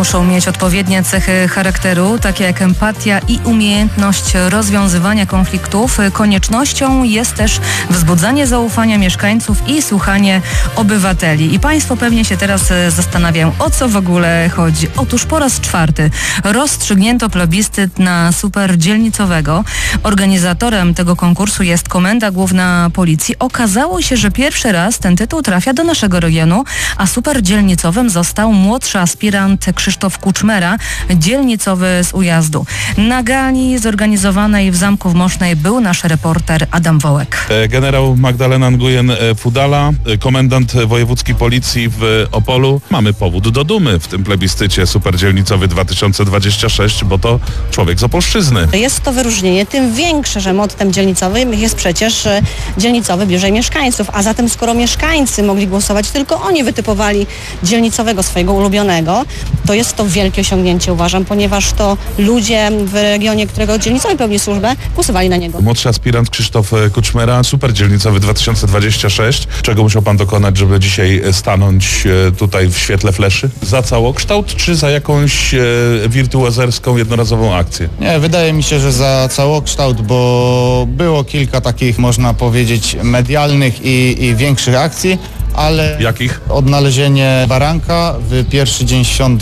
muszą mieć odpowiednie cechy charakteru, takie jak empatia i umiejętność rozwiązywania konfliktów. Koniecznością jest też wzbudzanie zaufania mieszkańców i słuchanie obywateli. I Państwo pewnie się teraz zastanawiają, o co w ogóle chodzi. Otóż po raz 4 rozstrzygnięto plebiscyt na superdzielnicowego. Organizatorem tego konkursu jest Komenda Główna Policji. Okazało się, że pierwszy raz ten tytuł trafia do naszego regionu, a superdzielnicowym został młodszy aspirant Krzysztof Kuczmera, dzielnicowy z Ujazdu. Na gali zorganizowanej w Zamku w Mosznej był nasz reporter Adam Wołek. Generał Magdalena Nguyen-Fudala, komendant wojewódzki policji w Opolu. Mamy powód do dumy w tym plebiscycie superdzielnicowy 2026, bo to człowiek z Opolszczyzny. Jest to wyróżnienie, tym większe, że mottem dzielnicowym jest przecież dzielnicowy bliżej mieszkańców, a zatem skoro mieszkańcy mogli głosować, tylko oni wytypowali dzielnicowego swojego ulubionego, to jest to wielkie osiągnięcie, uważam, ponieważ to ludzie w regionie, którego dzielnicowy pełni służbę, głosowali na niego. Młodszy aspirant Krzysztof Kuczmera, superdzielnicowy 2026. Czego musiał pan dokonać, żeby dzisiaj stanąć tutaj w świetle fleszy? Za całokształt, czy za jakąś wirtuazerską, jednorazową akcję? Nie, wydaje mi się, że za całokształt, bo było kilka takich, można powiedzieć, medialnych i większych akcji, ale... Jakich? Odnalezienie baranka w pierwszy dzień świąt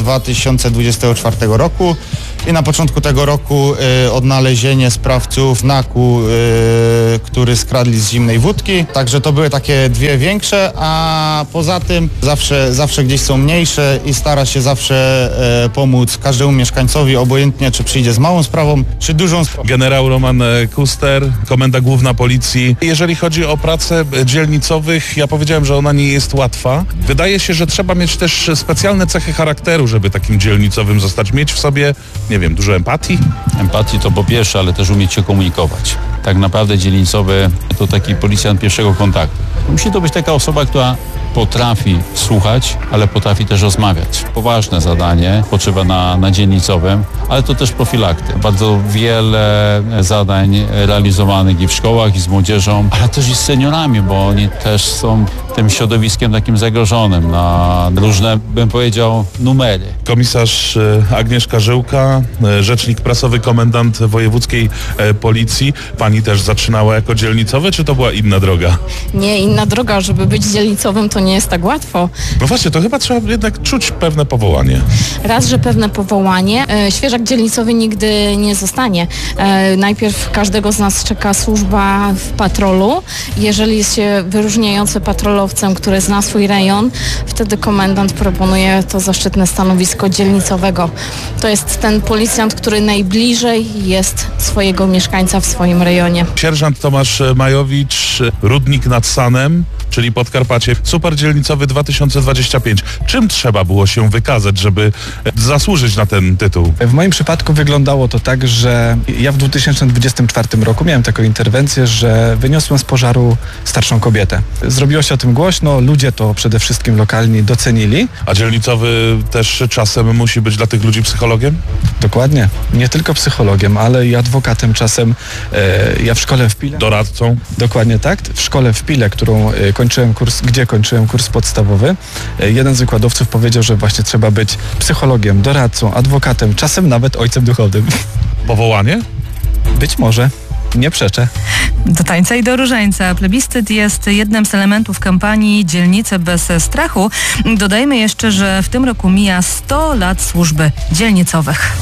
2024 roku i na początku tego roku odnalezienie sprawców NAK-u, który skradli z zimnej wódki. Także to były takie dwie większe, a poza tym zawsze gdzieś są mniejsze i stara się zawsze pomóc każdemu mieszkańcowi, obojętnie czy przyjdzie z małą sprawą, czy dużą sprawą. Generał Roman Kuster, Komenda Główna Policji. Jeżeli chodzi o pracę dzielnicowych, ja powiedziałem, że ona nie jest łatwa. Wydaje się, że trzeba mieć też specjalne cechy charakteru, żeby takim dzielnicowym zostać. Mieć w sobie, nie wiem, dużo empatii? Empatii to po pierwsze, ale też umieć się komunikować. Tak naprawdę dzielnicowy to taki policjant pierwszego kontaktu. Musi to być taka osoba, która potrafi słuchać, ale potrafi też rozmawiać. Poważne zadanie potrzeba na dzielnicowym, ale to też profilakty. Bardzo wiele zadań realizowanych i w szkołach, i z młodzieżą, ale też i z seniorami, bo oni też są tym środowiskiem takim zagrożonym na różne, bym powiedział, numery. Komisarz Agnieszka Żyłka, rzecznik prasowy, komendant wojewódzkiej policji. Pani też zaczynała jako dzielnicowy, czy to była inna droga? Nie, inna droga, żeby być dzielnicowym, to nie jest tak łatwo. No właśnie, to chyba trzeba jednak czuć pewne powołanie. Raz, że pewne powołanie. Świeżak dzielnicowy nigdy nie zostanie. Najpierw każdego z nas czeka służba w patrolu. Jeżeli jest się wyróżniający patrolowcem, który zna swój rejon, wtedy komendant proponuje to zaszczytne stanowisko dzielnicowego. To jest ten policjant, który najbliżej jest swojego mieszkańca w swoim rejonie. Sierżant Tomasz Majowicz, Rudnik nad Sanem, czyli Podkarpacie, superdzielnicowy 2025. Czym trzeba było się wykazać, żeby zasłużyć na ten tytuł? W moim przypadku wyglądało to tak, że ja w 2024 roku miałem taką interwencję, że wyniosłem z pożaru starszą kobietę. Zrobiło się o tym głośno, ludzie to przede wszystkim lokalni docenili. A dzielnicowy też czasem musi być dla tych ludzi psychologiem? Dokładnie. Nie tylko psychologiem, ale i adwokatem czasem. Ja w szkole w Pile... Doradcą? Dokładnie tak. W szkole w Pile, gdzie kończyłem kurs podstawowy, jeden z wykładowców powiedział, że właśnie trzeba być psychologiem, doradcą, adwokatem, czasem nawet ojcem duchownym. Powołanie? Być może. Nie przeczę. Do tańca i do różańca. Plebiscyt jest jednym z elementów kampanii Dzielnice bez strachu. Dodajmy jeszcze, że w tym roku mija 100 lat służby dzielnicowych.